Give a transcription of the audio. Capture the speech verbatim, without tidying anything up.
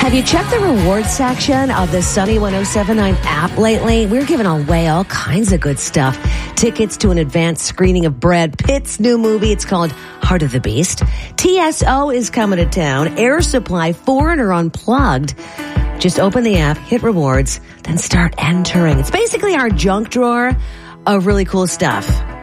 Have you checked the rewards section of the Sunny ten seventy-nine app lately? We're giving away all kinds of good stuff. Tickets to an advanced screening of Brad Pitt's new movie. It's called Heart of the Beast. T S O is coming to town. Air Supply, Foreigner Unplugged. Just open the app, hit rewards, then start entering. It's basically our junk drawer of really cool stuff.